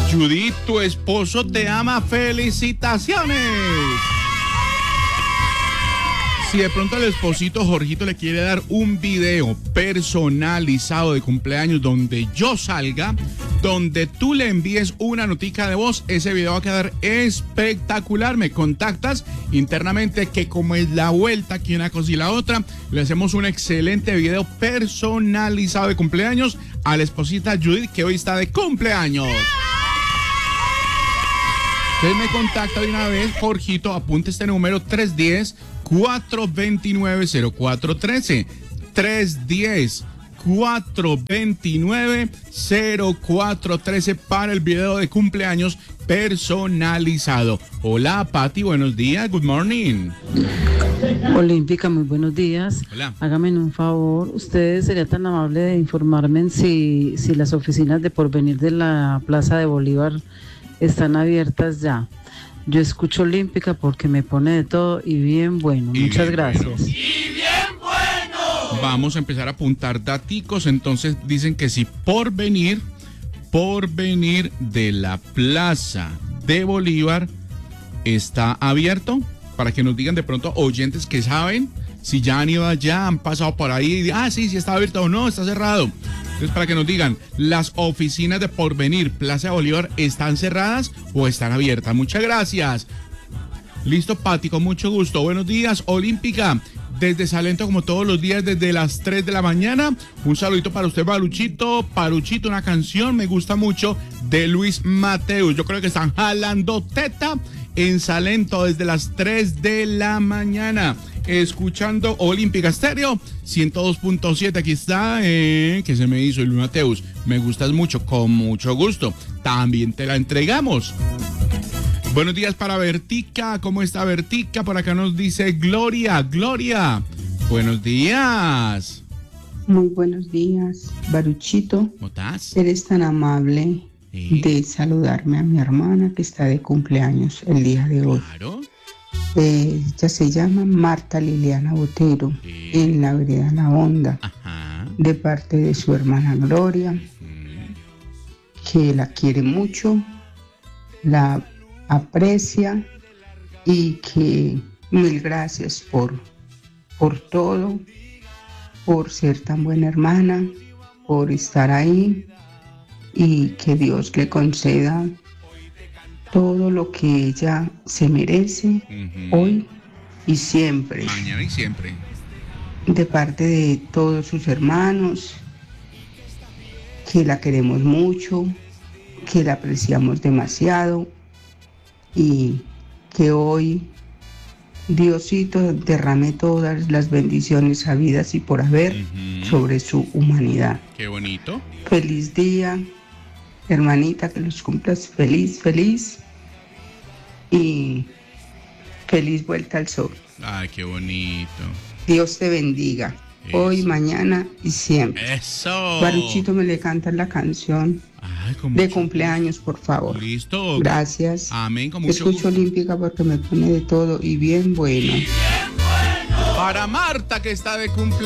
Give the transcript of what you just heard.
Judith, tu esposo te ama. ¡Felicitaciones! Si de pronto el esposito Jorgito le quiere dar un video personalizado de cumpleaños donde yo salga, donde tú le envíes una notica de voz, ese video va a quedar espectacular. Me contactas internamente que como es la vuelta aquí una cosa y la otra, le hacemos un excelente video personalizado de cumpleaños a la esposita Judith que hoy está de cumpleaños. Entonces me contacta de una vez, Jorgito, apunte este número 310-429-0413. 310-429-0413 para el video de cumpleaños personalizado. Hola, Pati, buenos días, good morning. Olímpica, muy buenos días. Hola. Hágame un favor, usted sería tan amable de informarme si las oficinas de Porvenir de la Plaza de Bolívar están abiertas ya. Yo escucho Olímpica porque me pone de todo y bien bueno. Muchas gracias. Bueno. ¡Y bien bueno! Vamos a empezar a apuntar daticos. Entonces dicen que si Porvenir de la Plaza de Bolívar está abierto, para que nos digan de pronto oyentes que saben si ya han ido allá, han pasado por ahí, sí está abierto o no, está cerrado. Entonces, para que nos digan, ¿las oficinas de Porvenir, Plaza de Bolívar, están cerradas o están abiertas? Muchas gracias. Listo, Pati, con mucho gusto. Buenos días, Olímpica. Desde Salento, como todos los días, desde las 3 de la mañana. Un saludito para usted, Paruchito. Paruchito, una canción, me gusta mucho, de Luis Mateus. Yo creo que están jalando teta en Salento desde las 3 de la mañana. Escuchando Olímpica Estéreo 102.7, aquí está, que se me hizo Luis Mateus, me gustas mucho, con mucho gusto, también te la entregamos. Buenos días para Vertica, ¿cómo está Vertica? Por acá nos dice Gloria, buenos días. Muy buenos días, Baruchito. ¿Cómo estás? Eres tan amable de saludarme a mi hermana que está de cumpleaños el día de hoy. Claro. Ella se llama Marta Liliana Botero, en la vereda La Honda, de parte de su hermana Gloria, que la quiere mucho, la aprecia y que mil gracias por todo, por ser tan buena hermana, por estar ahí y que Dios le conceda todo lo que ella se merece, hoy y siempre. Mañana y siempre. De parte de todos sus hermanos, que la queremos mucho, que la apreciamos demasiado y que hoy Diosito derrame todas las bendiciones habidas y por haber sobre su humanidad. Qué bonito. Feliz día, hermanita, que los cumplas feliz y feliz vuelta al sol. Ay, qué bonito. Dios te bendiga, hoy, mañana y siempre. Eso. Baruchito, me le cantas la canción de cumpleaños, por favor. Listo. Gracias. Amén, con mucho Escucho gusto. Olímpica porque me pone de todo y bien bueno. Para Marta, que está de cumpleaños.